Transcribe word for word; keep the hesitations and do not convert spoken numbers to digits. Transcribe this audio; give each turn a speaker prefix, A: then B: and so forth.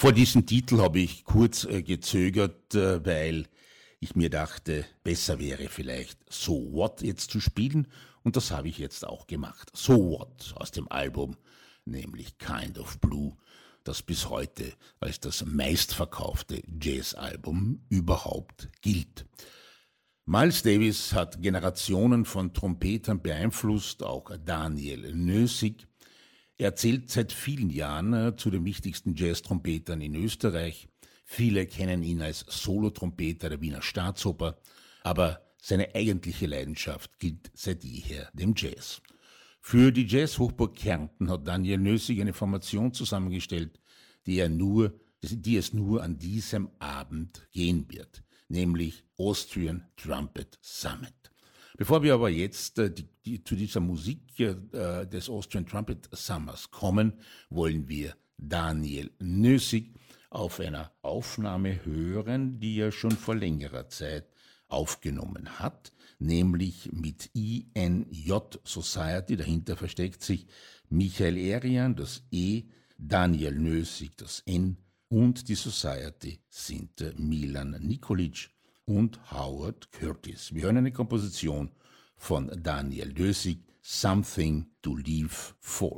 A: Vor diesem Titel habe ich kurz äh, gezögert, äh, weil ich mir dachte, besser wäre vielleicht So What jetzt zu spielen, und das habe ich jetzt auch gemacht. So What aus dem Album, nämlich Kind of Blue, das bis heute als das meistverkaufte Jazzalbum überhaupt gilt. Miles Davis hat Generationen von Trompetern beeinflusst, auch Daniel Nösig. Er zählt seit vielen Jahren äh, zu den wichtigsten Jazz-Trompetern in Österreich. Viele kennen ihn als Solotrompeter der Wiener Staatsoper, aber seine eigentliche Leidenschaft gilt seit jeher dem Jazz. Für die Jazz-Hochburg Kärnten hat Daniel Nösig eine Formation zusammengestellt, die er nur, die es nur an diesem Abend gehen wird, nämlich Austrian Trumpet Summit. Bevor wir aber jetzt äh, die, die, zu dieser Musik äh, des Austrian Trumpet Summers kommen, wollen wir Daniel Nösig auf einer Aufnahme hören, die er schon vor längerer Zeit aufgenommen hat, nämlich mit I N J Society. Dahinter versteckt sich Michael Erian, das E, Daniel Nösig, das N, und die Society sind äh, Milan Nikolic und Howard Curtis. Wir hören eine Komposition von Daniel Nösig, Something to Live For.